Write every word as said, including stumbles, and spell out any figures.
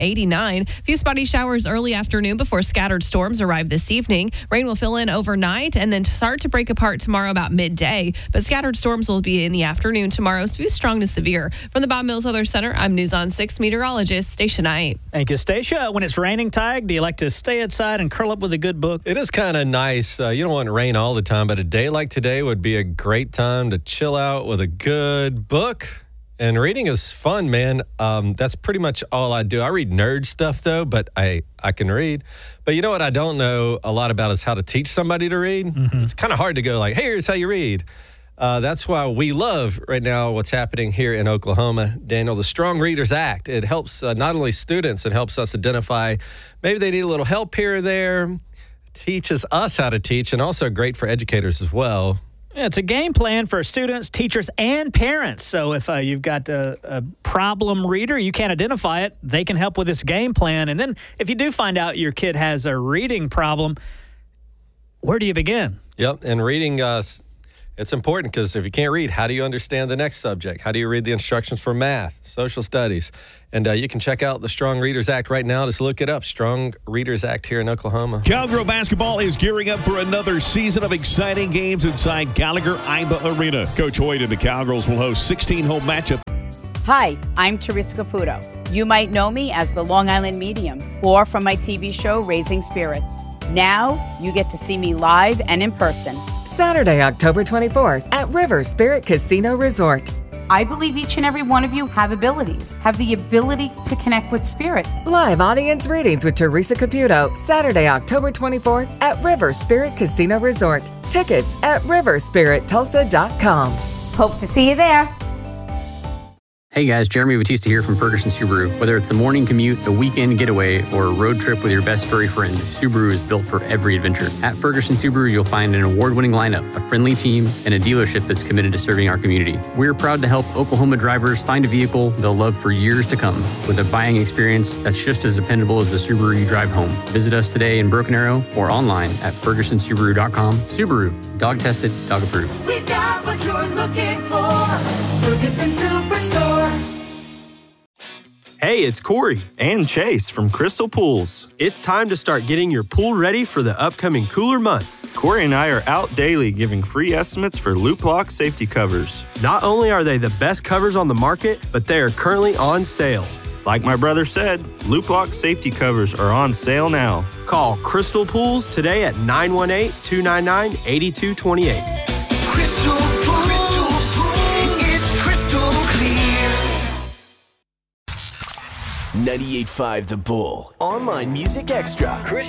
eighty-nine. A few spotty showers early afternoon before scattered storms arrive this evening. Rain will fill in overnight and then start to break apart tomorrow about midday. But scattered storms will be in the afternoon tomorrow, so strong to severe. From the Bob Mills Weather Center, I'm News on six meteorologist Stacia Knight. Thank you, Stacia. When it's raining, Tig, do you like to stay outside and curl up with a good book? It is kind of nice. Uh, you don't want rain all the time, but a day like today would be a great time to chill out with a good book. And reading is fun, man. Um, that's pretty much all I do. I read nerd stuff, though, but I, I can read. But you know what I don't know a lot about is how to teach somebody to read. Mm-hmm. It's kind of hard to go like, hey, here's how you read. Uh, that's why we love right now what's happening here in Oklahoma, Daniel, the Strong Readers Act. It helps uh, not only students, it helps us identify maybe they need a little help here or there, teaches us how to teach, and also great for educators as well. It's a game plan for students, teachers, and parents. So if uh, you've got a, a problem reader, you can't identify it, they can help with this game plan. And then if you do find out your kid has a reading problem, where do you begin? Yep, and reading uh, it's important because if you can't read, how do you understand the next subject? How do you read the instructions for math, social studies? And uh, you can check out the Strong Readers Act right now. Just look it up, Strong Readers Act here in Oklahoma. Cowgirl basketball is gearing up for another season of exciting games inside Gallagher Iba Arena. Coach Hoyt and the Cowgirls will host sixteen home matchups. Hi, I'm Teresa Caputo. You might know me as the Long Island Medium or from my T V show Raising Spirits. Now you get to see me live and in person. Saturday, October twenty-fourth at River Spirit Casino Resort. I believe each and every one of you have abilities, have the ability to connect with spirit. Live audience readings with Teresa Caputo, Saturday, October twenty-fourth at River Spirit Casino Resort. Tickets at river spirit tulsa dot com. Hope to see you there. Hey guys, Jeremy Batista here from Ferguson Subaru. Whether it's a morning commute, a weekend getaway, or a road trip with your best furry friend, Subaru is built for every adventure. At Ferguson Subaru, you'll find an award-winning lineup, a friendly team, and a dealership that's committed to serving our community. We're proud to help Oklahoma drivers find a vehicle they'll love for years to come, with a buying experience that's just as dependable as the Subaru you drive home. Visit us today in Broken Arrow or online at ferguson subaru dot com. Subaru, dog tested, dog approved. We've got what you're looking for. Ferguson Superstore. Hey, it's Corey and Chase from Crystal Pools. It's time to start getting your pool ready for the upcoming cooler months. Corey and I are out daily giving free estimates for loop lock safety covers. Not only are they the best covers on the market, but they are currently on sale. Like my brother said, loop lock safety covers are on sale now. Call Crystal Pools today at nine one eight, two nine nine, eight two two eight. Crystal Pools. Crystal Pools. It's crystal clear. ninety-eight point five The Bull. Online Music Extra. Chris